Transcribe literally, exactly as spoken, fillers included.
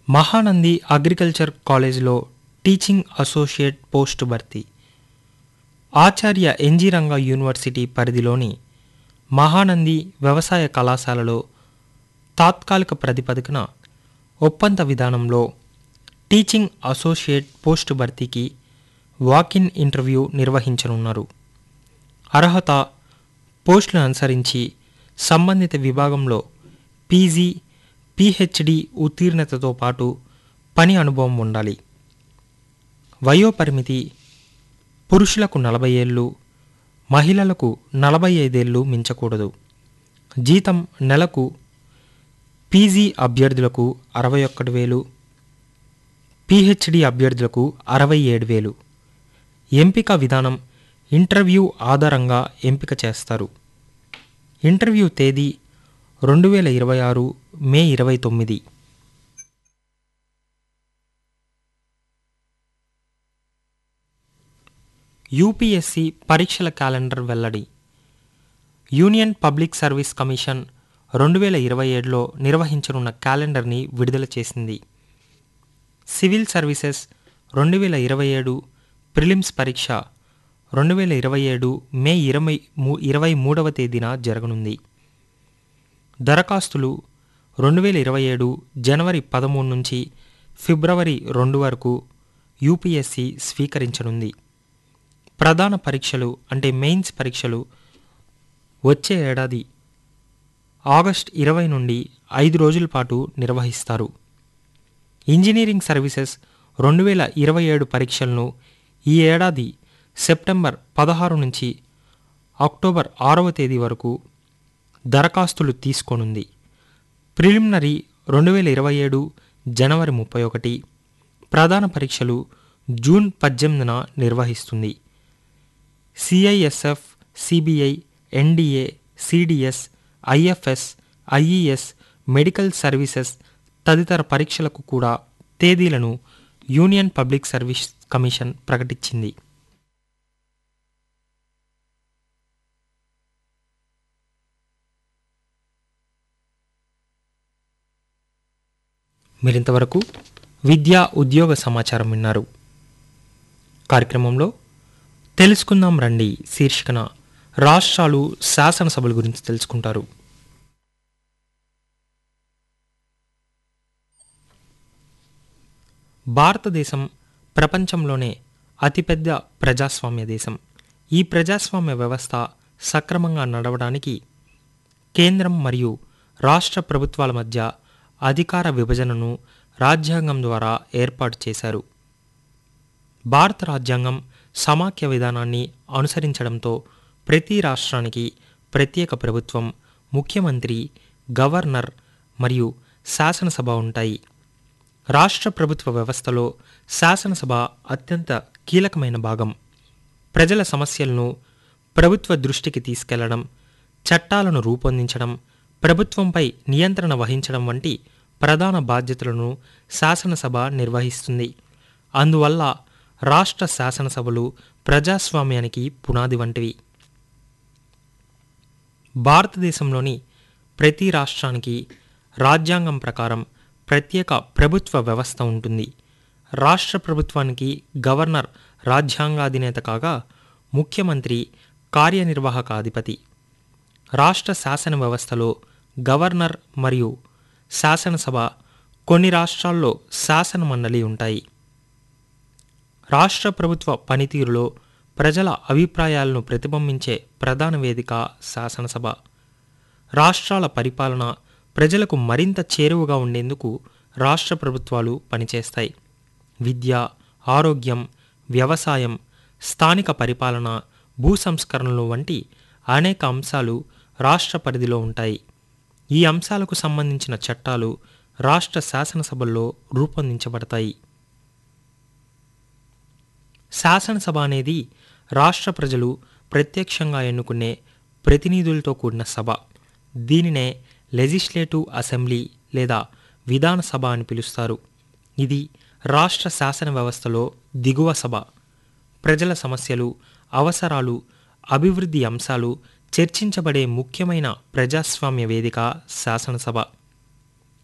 Mahanandi agriculture కాలేజ్లో teaching associate post భర్తీ. ఆచార్య NG Ranga university పరిధిలోని మహానంది వ్యవసాయ కళాశాలలో తాత్కాలిక ప్రాతిపదికన ఒప్పంద విధానంలో టీచింగ్ అసోసియేట్ పోస్టు భర్తీకి వాకిన్ ఇంటర్వ్యూ నిర్వహించనున్నారు. అర్హత పోస్టులను అనుసరించి సంబంధిత విభాగంలో పీజీ, పీహెచ్డీ ఉత్తీర్ణతతో పాటు పని అనుభవం ఉండాలి. వయోపరిమితి పురుషులకు నలభై ఏళ్ళు, మహిళలకు నలభై ఐదేళ్ళు మించకూడదు. జీతం నెలకు పీజీ అభ్యర్థులకు అరవై ఒక్కటి వేలు, పీహెచ్డీ అభ్యర్థులకు అరవై ఏడు వేలు. ఎంపిక విధానం ఇంటర్వ్యూ ఆధారంగా ఎంపిక చేస్తారు. ఇంటర్వ్యూ తేదీ రెండు వేల ఇరవై ఆరు మే ఇరవై తొమ్మిది. యూపీఎస్సీ పరీక్షల క్యాలెండర్ వెల్లడి. యూనియన్ పబ్లిక్ సర్వీస్ కమిషన్ రెండు వేల ఇరవై ఏడులో నిర్వహించనున్న క్యాలెండర్ని విడుదల చేసింది. సివిల్ సర్వీసెస్ రెండు వేల ఇరవై ఏడు ప్రిలిమ్స్ పరీక్ష రెండు వేల ఇరవై ఏడు మే ఇరవై మూ ఇరవై మూడవ తేదీన జరగనుంది. దరఖాస్తులు రెండు వేల ఇరవై ఏడు జనవరి పదమూడు నుంచి ఫిబ్రవరి రెండు వరకు యూపీఎస్సీ స్వీకరించనుంది. ప్రధాన పరీక్షలు అంటే మెయిన్స్ పరీక్షలు వచ్చే ఏడాది ఆగస్ట్ ఇరవై నుండి ఐదు రోజుల పాటు నిర్వహిస్తారు. ఇంజనీరింగ్ సర్వీసెస్ రెండు వేల ఇరవై ఏడు పరీక్షలను ఈ ఏడాది సెప్టెంబర్ పదహారు నుంచి అక్టోబర్ ఆరవ తేదీ వరకు దరఖాస్తులు తీసుకోనుంది. ప్రిలిమినరీ రెండు వేల ఇరవై ఏడు జనవరి ముప్పై ఒకటి, ప్రధాన పరీక్షలు జూన్ పద్దెనిమిదిన నిర్వహిస్తుంది. CISF, CBI, NDA, CDS, IFS, IES, medical services తదితర పరీక్షలకు కూడా తేదీలను యూనియన్ పబ్లిక్ సర్వీస్ కమిషన్ ప్రకటించింది. మీరింతవరకు విద్యా ఉద్యోగ సమాచారం విన్నారు. కార్యక్రమంలో తెలుసుకుందాం రండి శీర్షికన రాష్ట్రాలు, శాసనసభల గురించి తెలుసుకుంటారు. భారతదేశం ప్రపంచంలోనే అతిపెద్ద ప్రజాస్వామ్య దేశం. ఈ ప్రజాస్వామ్య వ్యవస్థ సక్రమంగా నడవడానికి కేంద్రం మరియు రాష్ట్ర ప్రభుత్వాల మధ్య అధికార విభజనను రాజ్యాంగం ద్వారా ఏర్పాటు చేశారు. భారత రాజ్యాంగం సమాఖ్య విధానాన్ని అనుసరించడంతో ప్రతి రాష్ట్రానికి ప్రత్యేక ప్రభుత్వం, ముఖ్యమంత్రి, గవర్నర్ మరియు శాసనసభ ఉంటాయి. రాష్ట్ర ప్రభుత్వ వ్యవస్థలో శాసనసభ అత్యంత కీలకమైన భాగం. ప్రజల సమస్యలను ప్రభుత్వ దృష్టికి తీసుకెళ్లడం, చట్టాలను రూపొందించడం, ప్రభుత్వంపై నియంత్రణ వహించడం వంటి ప్రధాన బాధ్యతలను శాసనసభ నిర్వహిస్తుంది. అందువల్ల రాష్ట్ర శాసనసభలు ప్రజాస్వామ్యానికి పునాది వంటివి. భారతదేశంలోని ప్రతి రాష్ట్రానికి రాజ్యాంగం ప్రకారం ప్రత్యేక ప్రభుత్వ వ్యవస్థ ఉంటుంది. రాష్ట్ర ప్రభుత్వానికి గవర్నర్ రాజ్యాంగాధినేత కాగా ముఖ్యమంత్రి కార్యనిర్వాహక అధిపతి. రాష్ట్ర శాసన వ్యవస్థలో గవర్నర్ మరియు శాసనసభ, కొన్ని రాష్ట్రాల్లో శాసన మండలి ఉంటాయి. రాష్ట్ర ప్రభుత్వ పనితీరులో ప్రజల అభిప్రాయాలను ప్రతిబింబించే ప్రధాన వేదిక శాసనసభ. రాష్ట్రాల పరిపాలన ప్రజలకు మరింత చేరువగా ఉండేందుకు రాష్ట్ర ప్రభుత్వాలు పనిచేస్తాయి. విద్య, ఆరోగ్యం, వ్యవసాయం, స్థానిక పరిపాలన, భూ సంస్కరణలు వంటి అనేక అంశాలు రాష్ట్ర పరిధిలో ఉంటాయి. ఈ అంశాలకు సంబంధించిన చట్టాలు రాష్ట్ర శాసనసభల్లో రూపొందించబడతాయి. శాసనసభ అనేది రాష్ట్ర ప్రజలు ప్రత్యక్షంగా ఎన్నుకునే ప్రతినిధులతో కూడిన సభ. దీనినే లెజిస్లేటివ్ అసెంబ్లీ లేదా విధానసభ అని పిలుస్తారు. ఇది రాష్ట్ర శాసన వ్యవస్థలో దిగువ సభ. ప్రజల సమస్యలు, అవసరాలు, అభివృద్ధి అంశాలు చర్చించబడే ముఖ్యమైన ప్రజాస్వామ్య వేదిక శాసనసభ.